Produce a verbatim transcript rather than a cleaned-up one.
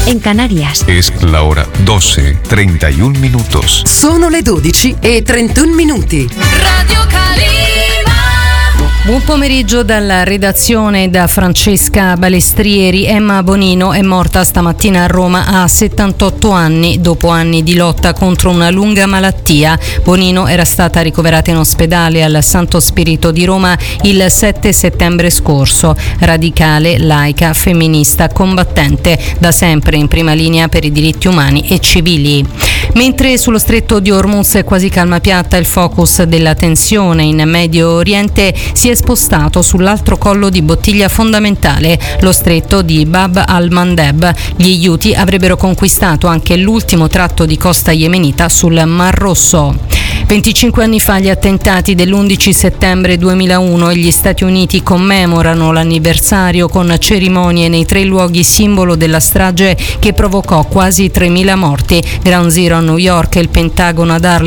en Canarias. Es la hora doce, treinta y un minutos. Sono le dodici e trentuno minuti. Radio Calima. Buon pomeriggio dalla redazione da Francesca Balestrieri. Emma Bonino è morta stamattina a Roma a settantotto anni dopo anni di lotta contro una lunga malattia. Bonino era stata ricoverata in ospedale al Santo Spirito di Roma il sette settembre scorso. Radicale, laica, femminista, combattente, da sempre in prima linea per i diritti umani e civili. Mentre sullo stretto di Hormuz è quasi calma piatta, il focus della tensione in Medio Oriente si è spostato sull'altro collo di bottiglia fondamentale, lo stretto di Bab al-Mandeb. Gli Houthi avrebbero conquistato anche l'ultimo tratto di costa yemenita sul Mar Rosso. venticinque anni fa gli attentati dell'undici settembre duemilauno e gli Stati Uniti commemorano l'anniversario con cerimonie nei tre luoghi simbolo della strage che provocò quasi tremila morti: Ground Zero a New York e il Pentagono ad Arlington